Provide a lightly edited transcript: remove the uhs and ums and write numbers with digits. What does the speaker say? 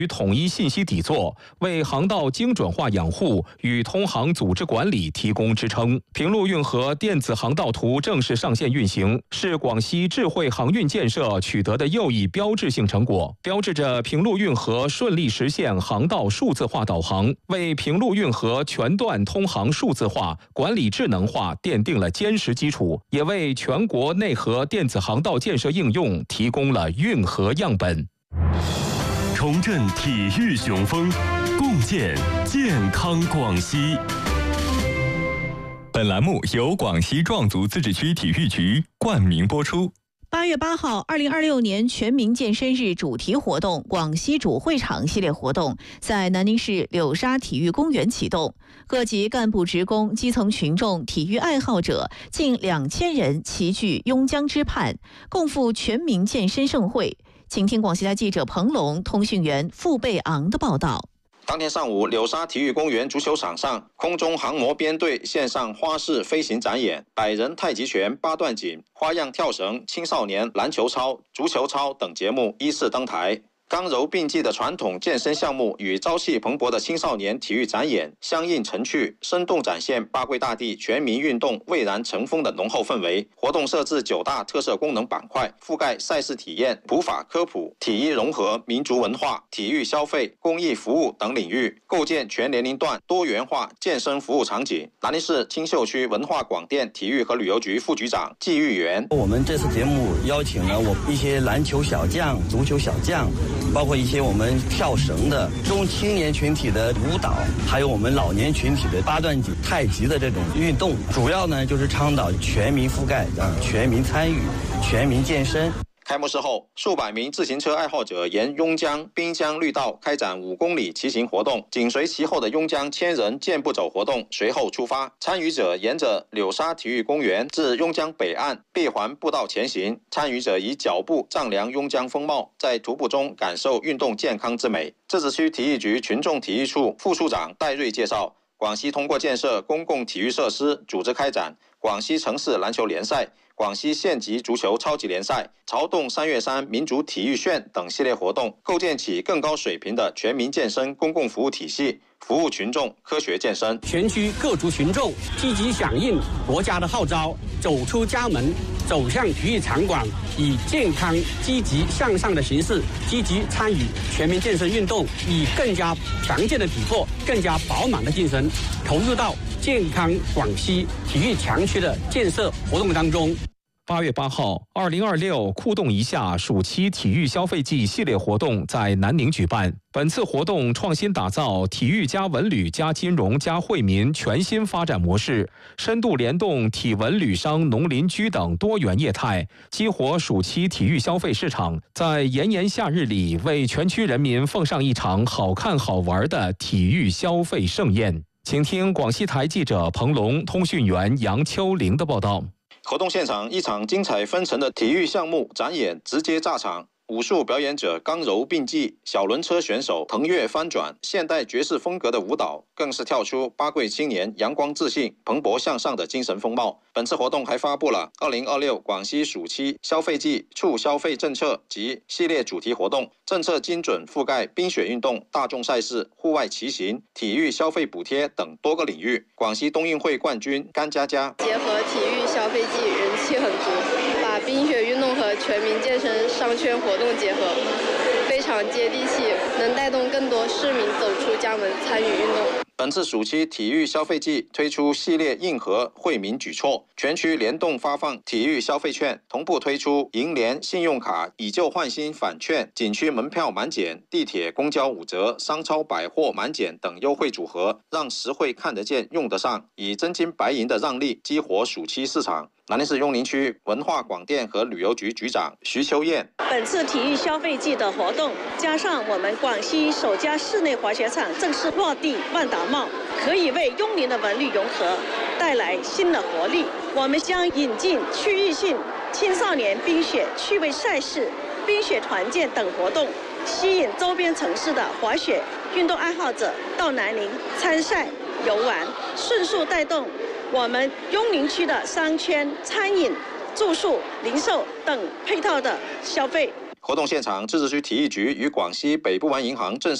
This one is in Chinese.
与统一信息底座，为航道精准化养护与通航组织管理提供支撑。平陆运河电子航道图正式上线运行，是广西智慧航运建设取得的又一标志性成果，标志着平陆运河顺利实现航道数字化导航，为平陆运河全段通航数字化、管理智能化奠定了坚实基础，也为全国内河电子航道建设应用提供了运河样本。 重振体育雄风，共建健康广西。 本栏目由广西壮族自治区体育局冠名播出。 8月8号，2026年全民健身日主题活动——广西主会场系列活动，在南宁市柳沙体育公园启动。各级干部职工、基层群众、体育爱好者近2000人齐聚邕江之畔，共赴全民健身盛会。请听广西台记者彭龙、通讯员傅贝昂的报道。 当天上午，柳沙体育公园足球场上，空中航模编队线上花式飞行展演、100人太极拳、8段锦、花样跳绳、青少年篮球操、足球操等节目依次登台。刚柔并济的传统健身项目与朝气蓬勃的青少年体育展演相映成趣，生动展现八桂大地全民运动蔚然成风的浓厚氛围。活动设置9大特色功能板块，覆盖赛事体验、普法科普、体育融合、民族文化、体育消费、公益服务等领域，构建全年龄段多元化健身服务场景。南宁市青秀区文化广电体育和旅游局副局长季玉元： 我们这次节目邀请了一些篮球小将、足球小将，包括一些我们跳绳的中青年群体的舞蹈，还有我们老年群体的8段锦、太极的这种运动，主要呢就是倡导全民覆盖、全民参与、全民健身。 开幕式后，数百名自行车爱好者沿邕江滨江绿道开展5公里骑行活动，紧随其后的邕江千人健步走活动随后出发。参与者沿着柳沙体育公园至邕江北岸闭环步道前行，参与者以脚步丈量邕江风貌，在徒步中感受运动健康之美。自治区体育局群众体育处副处长戴瑞介绍，广西通过建设公共体育设施，组织开展广西城市篮球联赛、广西县级足球超级联赛、潮动3月3民族体育炫等系列活动，构建起更高水平的全民健身公共服务体系，服务群众科学健身。 全区各族群众积极响应国家的号召，走出家门，走向体育场馆，以健康、积极向上的形式积极参与全民健身运动，以更加强健的体魄、更加饱满的精神，投入到健康广西体育强区的建设活动当中。 8月8号，2026酷动一下暑期体育消费季系列活动在南宁举办。本次活动创新打造体育加文旅加金融加惠民全新发展模式，深度联动体文旅商、农林居等多元业态，激活暑期体育消费市场，在炎炎夏日里为全区人民奉上一场好看好玩的体育消费盛宴。请听广西台记者彭龙、通讯员杨秋玲的报道。 活动现场，一场精彩纷呈的体育项目展演直接炸场。武术表演者刚柔并济，小轮车选手腾跃翻转，现代爵士风格的舞蹈更是跳出八桂青年阳光自信、蓬勃向上的精神风貌。本次活动还发布了2026广西暑期消费季促消费政策及系列主题活动，政策精准覆盖冰雪运动、大众赛事、户外骑行、体育消费补贴等多个领域。广西冬运会冠军甘佳佳结合体育消费季人气很足，把冰雪运动和全民健身商圈活动结合，非常接地气，能带动更多市民走出家门参与运动。 本次暑期体育消费季推出系列硬核惠民举措，全区联动发放体育消费券，同步推出银联信用卡以旧换新返券、景区门票满减、地铁公交5折、商超百货满减等优惠组合，让实惠看得见用得上，以真金白银的让利激活暑期市场。南宁市邕宁区文化广电和旅游局局长徐秋燕： 本次体育消费季的活动，加上我们广西首家室内滑雪场正式落地万达茂，可以为邕宁的文旅融合带来新的活力。我们将引进区域性青少年冰雪趣味赛事、冰雪团建等活动，吸引周边城市的滑雪运动爱好者到南宁参赛游玩，迅速带动我们邕宁区的商圈、餐饮、住宿、零售等配套的消费。 活动现场，自治区体育局与广西北部湾银行正式